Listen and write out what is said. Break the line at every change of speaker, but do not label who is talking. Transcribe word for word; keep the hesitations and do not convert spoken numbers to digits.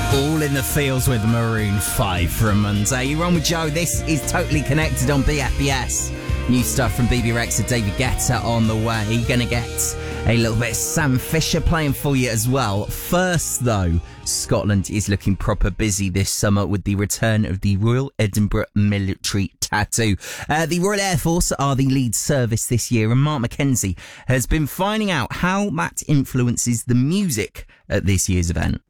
All in the Fields with Maroon five for a Monday. You're on with Joe. This is Totally Connected on B F B S. New stuff from B B Rexa, David Guetta on the way. You're going to get a little bit of Sam Fisher playing for you as well. First, though, Scotland is looking proper busy this summer with the return of the Royal Edinburgh Military Tattoo. Uh, the Royal Air Force are the lead service this year, and Mark Mackenzie has been finding out how that influences the music at this year's event.